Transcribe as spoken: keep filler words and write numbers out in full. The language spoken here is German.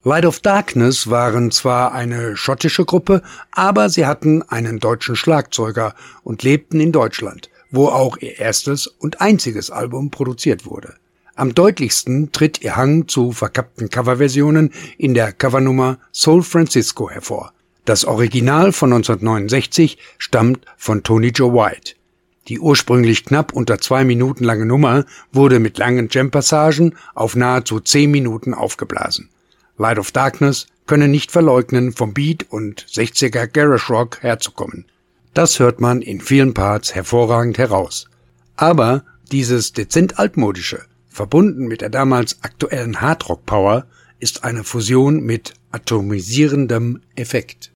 Light of Darkness waren zwar eine schottische Gruppe, aber sie hatten einen deutschen Schlagzeuger und lebten in Deutschland, wo auch ihr erstes und einziges Album produziert wurde. Am deutlichsten tritt ihr Hang zu verkappten Coverversionen in der Covernummer Soul Francisco hervor. Das Original von neunzehnhundertneunundsechzig stammt von Tony Joe White. Die ursprünglich knapp unter zwei Minuten lange Nummer wurde mit langen Jam-Passagen auf nahezu zehn Minuten aufgeblasen. Light of Darkness können nicht verleugnen, vom Beat und sechziger Garage Rock herzukommen. Das hört man in vielen Parts hervorragend heraus. Aber dieses dezent altmodische, verbunden mit der damals aktuellen Hardrock-Power, ist eine Fusion mit atomisierendem Effekt.